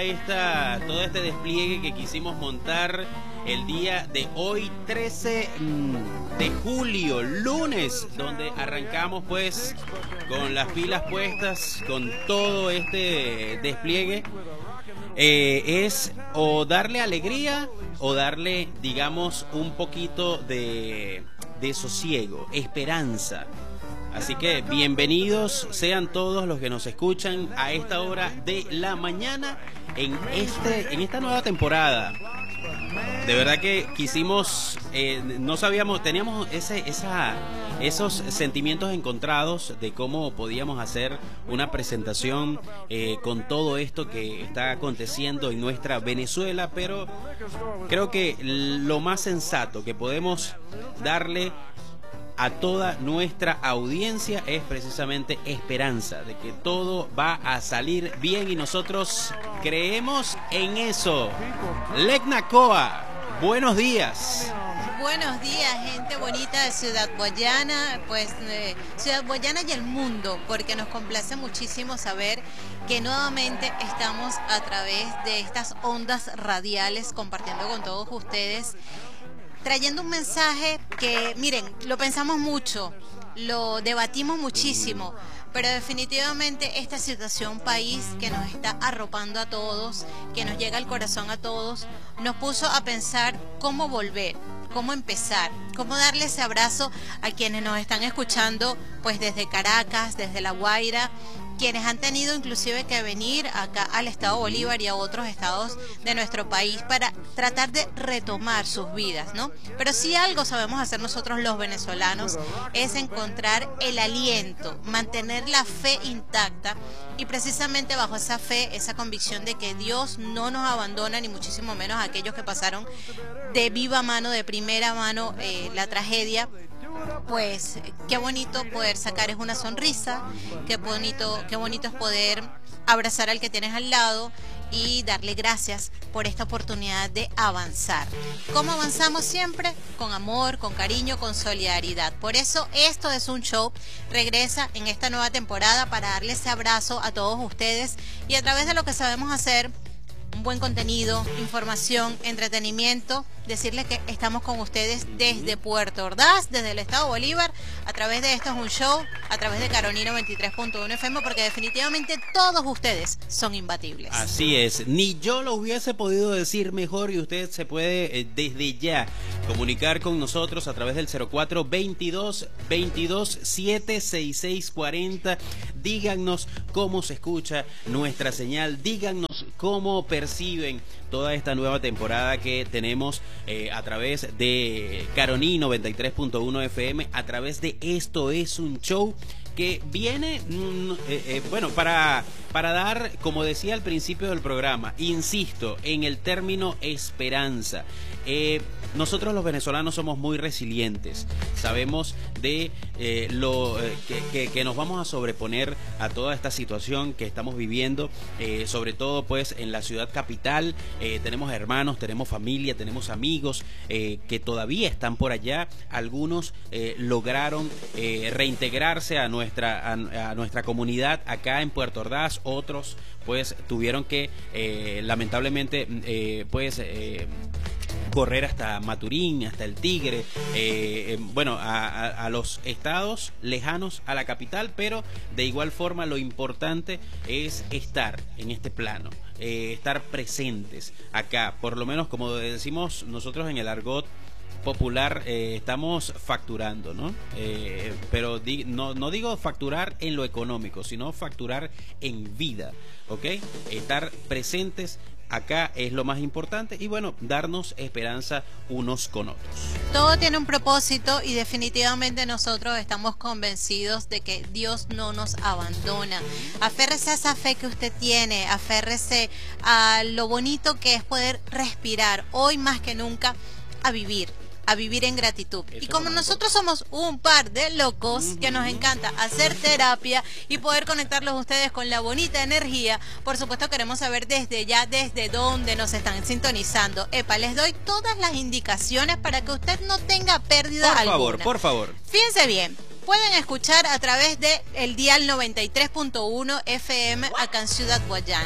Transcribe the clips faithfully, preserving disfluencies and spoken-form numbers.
Esta, todo este despliegue que quisimos montar el día de hoy, trece de julio, lunes, donde arrancamos pues con las pilas puestas, con todo este despliegue, eh, es o darle alegría o darle, digamos, un poquito de, de sosiego, esperanza. Así que bienvenidos sean todos los que nos escuchan a esta hora de la mañana en este en esta nueva temporada. De verdad que quisimos, eh, no sabíamos, teníamos ese, esa, esos sentimientos encontrados de cómo podíamos hacer una presentación eh, con todo esto que está aconteciendo en nuestra Venezuela, pero creo que lo más sensato que podemos darle a toda nuestra audiencia es precisamente esperanza de que todo va a salir bien y nosotros creemos en eso. Legna Coa, buenos días. Buenos días, gente bonita de Ciudad Guayana, pues eh, Ciudad Guayana y el mundo, porque nos complace muchísimo saber que nuevamente estamos a través de estas ondas radiales compartiendo con todos ustedes, trayendo un mensaje que, miren, lo pensamos mucho, lo debatimos muchísimo, pero definitivamente esta situación país que nos está arropando a todos, que nos llega al corazón a todos, nos puso a pensar cómo volver, cómo empezar, cómo darle ese abrazo a quienes nos están escuchando pues desde Caracas, desde La Guaira, quienes han tenido inclusive que venir acá al estado Bolívar y a otros estados de nuestro país para tratar de retomar sus vidas, ¿no? Pero si algo sabemos hacer nosotros los venezolanos es encontrar el aliento, mantener la fe intacta y precisamente bajo esa fe, esa convicción de que Dios no nos abandona, ni muchísimo menos a aquellos que pasaron de viva mano, de primera mano eh, la tragedia. Pues qué bonito poder sacar es una sonrisa, qué bonito, qué bonito es poder abrazar al que tienes al lado y darle gracias por esta oportunidad de avanzar. ¿Cómo avanzamos siempre? Con amor, con cariño, con solidaridad. Por eso esto es un show, regresa en esta nueva temporada para darle ese abrazo a todos ustedes y a través de lo que sabemos hacer, un buen contenido, información, entretenimiento, decirles que estamos con ustedes desde Puerto Ordaz, desde el estado Bolívar, a través de Esto es un Show, a través de Carolina veintitrés punto uno F M, porque definitivamente todos ustedes son imbatibles. Así es, ni yo lo hubiese podido decir mejor y usted se puede eh, desde ya comunicar con nosotros a través del cero cuatro veintidós veintidós setenta y seis seis cuarenta. Díganos cómo se escucha nuestra señal, díganos cómo perciben toda esta nueva temporada que tenemos eh, a través de Carolina noventa y tres punto uno F M, a través de Esto es un Show, que viene, mm, eh, eh, bueno, para, para dar, como decía al principio del programa, insisto, en el término esperanza. Eh, nosotros los venezolanos somos muy resilientes, sabemos de eh, lo eh, que, que, que nos vamos a sobreponer a toda esta situación que estamos viviendo, eh, sobre todo pues en la ciudad capital. Eh, tenemos hermanos, tenemos familia, tenemos amigos eh, que todavía están por allá. Algunos eh, lograron eh, reintegrarse a nuestra, a, a nuestra comunidad acá en Puerto Ordaz, otros pues tuvieron que eh, lamentablemente eh, pues eh, correr hasta Maturín, hasta el Tigre, eh, eh, bueno, a, a, a los estados lejanos a la capital, pero de igual forma lo importante es estar en este plano, eh, estar presentes acá, por lo menos como decimos nosotros en el argot popular, eh, estamos facturando, ¿no? Eh, pero di, no, no digo facturar en lo económico, sino facturar en vida, ¿ok? Estar presentes acá es lo más importante y bueno, darnos esperanza unos con otros. Todo tiene un propósito y definitivamente nosotros estamos convencidos de que Dios no nos abandona. Aférrese a esa fe que usted tiene, aférrese a lo bonito que es poder respirar, hoy más que nunca, a vivir. A vivir en gratitud. Eso, y como nosotros somos un par de locos uh-huh. que nos encanta hacer terapia y poder conectarlos a ustedes con la bonita energía, por supuesto queremos saber desde ya, desde dónde nos están sintonizando. Epa, les doy todas las indicaciones para que usted no tenga pérdida por alguna. Por favor, por favor. Fíjense bien. Pueden escuchar a través de el dial noventa y tres punto uno F M acá en Ciudad Guayana.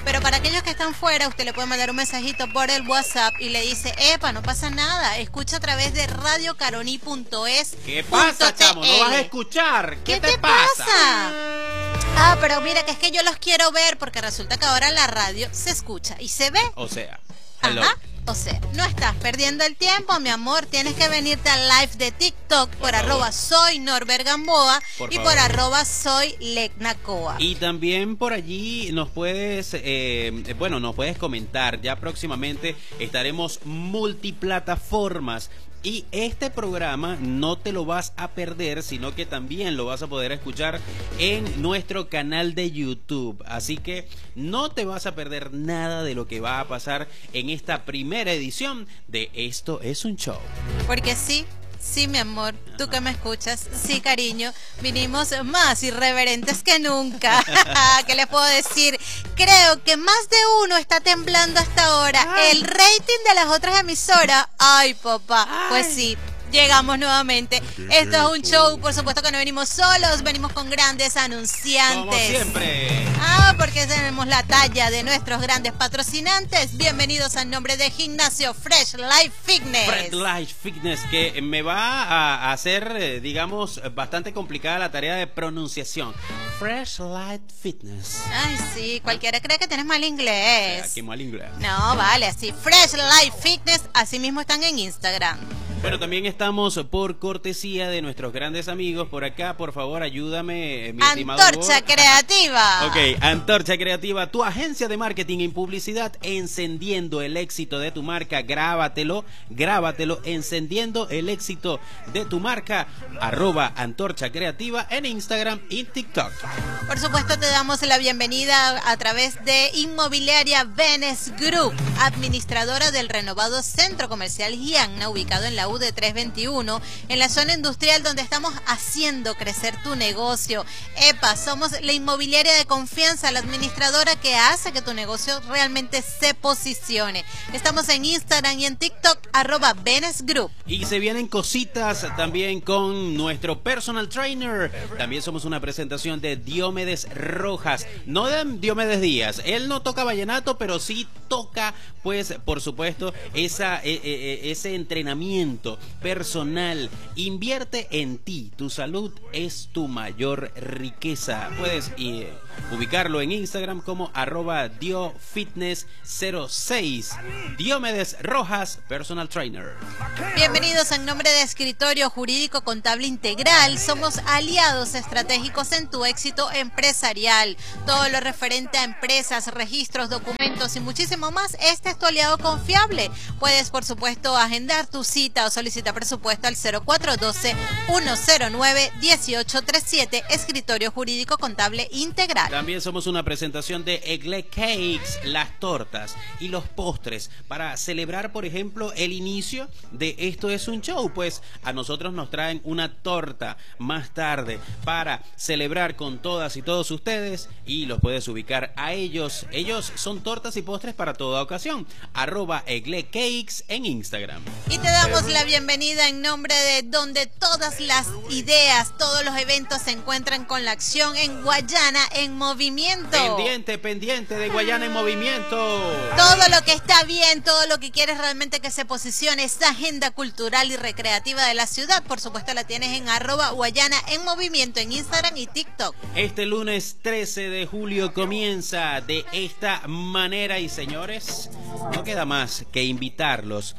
Pero para aquellos que están fuera, usted le puede mandar un mensajito por el WhatsApp y le dice, epa, no pasa nada, escucha a través de radio caroní punto es. ¿Qué pasa, chamo? ¿No vas a escuchar? ¿Qué, ¿Qué te, te pasa? pasa? Ah, pero mira que es que yo los quiero ver porque resulta que ahora la radio se escucha y se ve. O sea, hello. Ajá. O sea, no estás perdiendo el tiempo, mi amor. Tienes que venirte al live de TikTok por, por arroba soy Norbert Gamboa por y favor. por arroba soy Lecnacoa. Y también por allí nos puedes, eh, bueno, nos puedes comentar. Ya próximamente estaremos multiplataformas. Y este programa no te lo vas a perder, sino que también lo vas a poder escuchar en nuestro canal de YouTube. Así que no te vas a perder nada de lo que va a pasar en esta primera edición de Esto es un Show. Porque sí, sí, mi amor, tú que me escuchas, sí, cariño, vinimos más irreverentes que nunca. ¿Qué les puedo decir? Creo que más de uno está temblando hasta ahora. Ay. El rating de las otras emisoras, ay, papá, ay. Pues sí. Llegamos nuevamente. Esto es un show, por supuesto que no venimos solos, venimos con grandes anunciantes. Como siempre. Ah, porque tenemos la talla de nuestros grandes patrocinantes. Bienvenidos al nombre de Gimnasio Fresh Life Fitness. Fresh Life Fitness, que me va a hacer, digamos, bastante complicada la tarea de pronunciación. Fresh Life Fitness. Ay, sí, cualquiera cree que tienes mal inglés. O sea, qué mal inglés. No, vale, así. Fresh Life Fitness, así mismo están en Instagram. Bueno, también estamos por cortesía de nuestros grandes amigos por acá. Por favor, ayúdame, mi estimado Antorcha Creativa. Ok, Antorcha Creativa, tu agencia de marketing y publicidad, encendiendo el éxito de tu marca. Grábatelo, grábatelo, encendiendo el éxito de tu marca. Arroba Antorcha Creativa en Instagram y TikTok. Por supuesto, te damos la bienvenida a través de Inmobiliaria Benes Group, administradora del renovado Centro Comercial Gianna, ubicado en la U D trescientos veintiuno, en la zona industrial donde estamos haciendo crecer tu negocio. Epa, somos la inmobiliaria de confianza, la administradora que hace que tu negocio realmente se posicione. Estamos en Instagram y en TikTok, arroba Benes Group. Y se vienen cositas también con nuestro personal trainer. También somos una presentación de Diomedes Rojas, no de Diomedes Díaz. Él no toca vallenato, pero sí toca, pues, por supuesto, esa, eh, eh, ese entrenamiento personal. Invierte en ti, tu salud es tu mayor riqueza. Puedes eh, ubicarlo en Instagram como arroba diofitness cero seis. Diomedes Rojas, personal trainer. Bienvenidos en nombre de Escritorio Jurídico Contable Integral. Somos aliados estratégicos en tu éxito empresarial. Todo lo referente a empresas, registros, documentos y muchísimo más. Este es tu aliado confiable. Puedes, por supuesto, agendar tu cita o solicitar presupuesto al cero cuatro uno dos, uno cero nueve, uno ocho tres siete. Escritorio Jurídico Contable Integral. También somos una presentación de Egle Cakes, las tortas y los postres para celebrar, por ejemplo, el inicio de Esto es un Show. Pues a nosotros nos traen una torta más tarde para celebrar con todas y todos ustedes, y los puedes ubicar a ellos. Ellos son tortas y postres para toda ocasión. Arroba Egle Cakes en Instagram. Y te damos la bienvenida en nombre de donde todas las ideas, todos los eventos se encuentran con la acción en Guayana en movimiento. Pendiente, pendiente de Guayana en movimiento. Todo lo que está bien, todo lo que quieres realmente que se posicione, esa agenda cultural y recreativa de la ciudad, por supuesto la tienes en arroba Guayana en movimiento en Instagram y TikTok. Este lunes trece de julio comienza de esta manera y, señores, no queda más que invitarlos.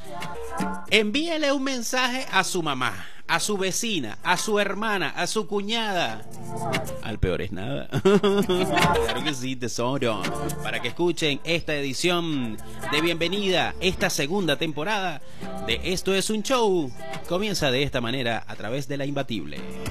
Envíele un mensaje a su mamá, a su vecina, a su hermana, a su cuñada. Al peor es nada. Claro que sí, tesoro. Para que escuchen esta edición de bienvenida, esta segunda temporada de Esto es un Show. Comienza de esta manera a través de La Imbatible.